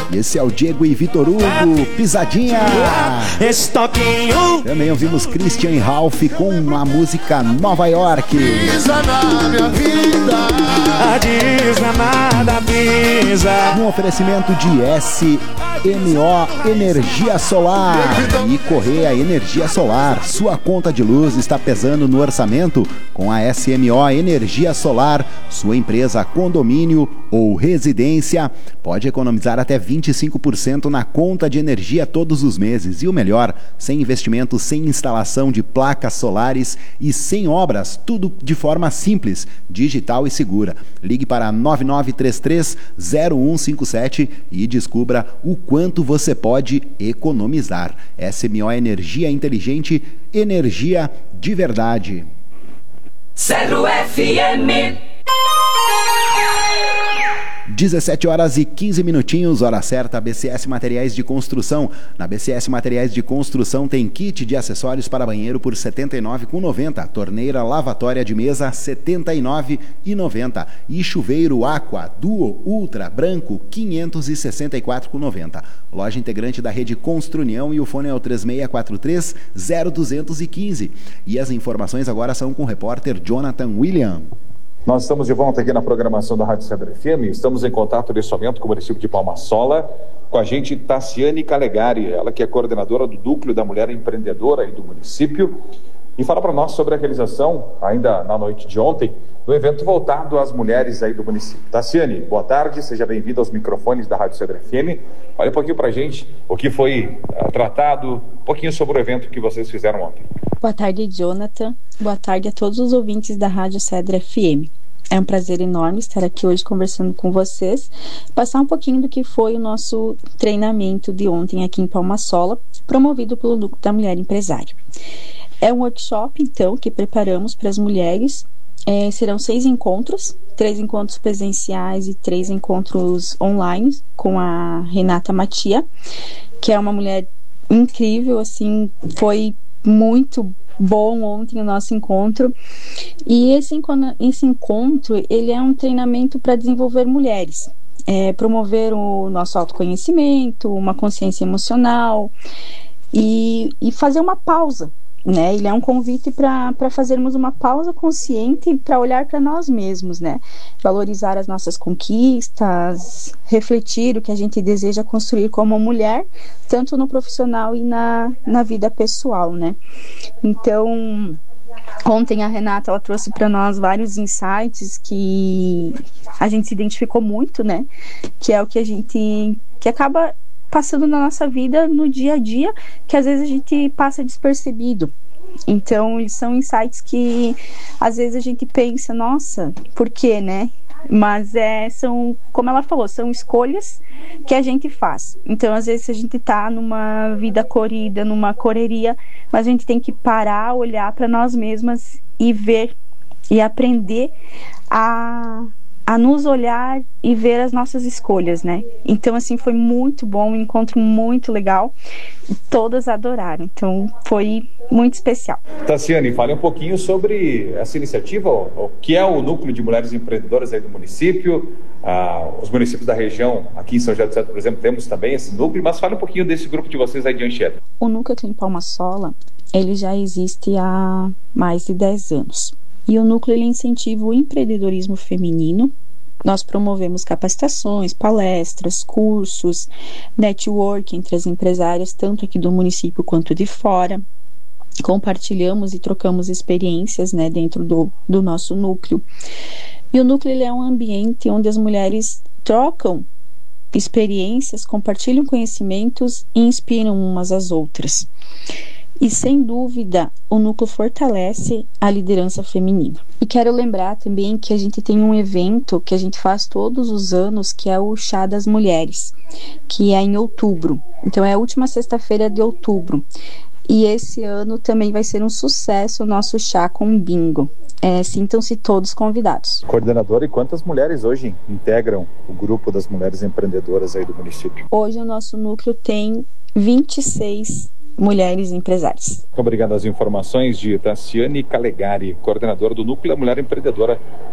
E esse é o Diego e Vitor Hugo, Pisadinha. Esse toquinho. Também ouvimos Christian e Ralph com a música Nova York. Pisa na minha vida. A desanada pisa. Um oferecimento de SMO Energia Solar e Correia Energia Solar. Sua conta de luz está pesando no orçamento? Com a SMO Energia Solar, sua empresa, condomínio ou residência pode economizar até 25% na conta de energia todos os meses. E o melhor, sem investimento, sem instalação de placas solares e sem obras, tudo de forma simples, digital e segura. Ligue para 9933-0157 e descubra o quanto você pode economizar. SMO Energia Inteligente, energia de verdade. 0 FM. 17 horas e 15 minutinhos, hora certa, BCS Materiais de Construção. Na BCS Materiais de Construção tem kit de acessórios para banheiro por R$ 79,90, torneira lavatória de mesa R$ 79,90 e chuveiro Aqua Duo Ultra branco R$ 564,90. Loja integrante da rede Construnião e o fone é o 3643-0215. E as informações agora são com o repórter Jonathan William. Nós estamos de volta aqui na programação da Rádio Cedro FM. Estamos em contato nesse momento com o município de Palma-Sola, com a gente Tassiane Calegari, ela que é coordenadora do Núcleo da Mulher Empreendedora aí do município, e fala para nós sobre a realização, ainda na noite de ontem, do evento voltado às mulheres aí do município. Tassiane, boa tarde, seja bem-vinda aos microfones da Rádio Cedro FM. Olha um pouquinho para a gente o que foi tratado, um pouquinho sobre o evento que vocês fizeram ontem. Boa tarde, Jonathan. Boa tarde a todos os ouvintes da Rádio Cedro FM. É um prazer enorme estar aqui hoje conversando com vocês, passar um pouquinho do que foi o nosso treinamento de ontem aqui em Palma-Sola, promovido pelo Núcleo da Mulher Empresária. É um workshop, então, que preparamos para as mulheres. Serão 6 encontros, 3 encontros presenciais e 3 encontros online com a Renata Matia, que é uma mulher incrível, assim, foi muito bom ontem o nosso encontro. E esse encontro, ele é um treinamento para desenvolver mulheres, promover o nosso autoconhecimento, uma consciência emocional e fazer uma pausa, né? Ele é um convite para fazermos uma pausa consciente para olhar para nós mesmos, né? Valorizar as nossas conquistas, refletir o que a gente deseja construir como mulher, tanto no profissional e na vida pessoal, né? Então, ontem a Renata, ela trouxe para nós vários insights que a gente se identificou muito, né? Que é o que que acaba passando na nossa vida no dia a dia, que às vezes a gente passa despercebido. Então, eles são insights que às vezes a gente pensa, nossa, por quê, né? Mas são, como ela falou, são escolhas que a gente faz. Então, às vezes a gente tá numa vida corrida, numa correria, mas a gente tem que parar, olhar para nós mesmas e ver e aprender a nos olhar e ver as nossas escolhas, né? Então, assim, foi muito bom, um encontro muito legal. Todas adoraram, então foi muito especial. Tassiane, fale um pouquinho sobre essa iniciativa, o que é o Núcleo de Mulheres Empreendedoras aí do município. Os municípios da região, aqui em São José do Sul, por exemplo, temos também esse núcleo, mas fale um pouquinho desse grupo de vocês aí de Anchieta. O núcleo aqui em Palma-Sola, ele já existe há mais de 10 anos. E o núcleo, ele incentiva o empreendedorismo feminino. Nós promovemos capacitações, palestras, cursos, network entre as empresárias, tanto aqui do município quanto de fora. Compartilhamos e trocamos experiências, né, dentro do nosso núcleo. E o núcleo, ele é um ambiente onde as mulheres trocam experiências, compartilham conhecimentos e inspiram umas às outras. E, sem dúvida, o núcleo fortalece a liderança feminina. E quero lembrar também que a gente tem um evento que a gente faz todos os anos, que é o Chá das Mulheres, que é em outubro. Então, é a última sexta-feira de outubro. E esse ano também vai ser um sucesso o nosso chá com bingo. Sintam-se todos convidados. Coordenadora, e quantas mulheres hoje integram o grupo das mulheres empreendedoras aí do município? Hoje o nosso núcleo tem 26 mulheres empresárias. Obrigado às informações de Tassiane Calegari, coordenadora do Núcleo da Mulher Empreendedora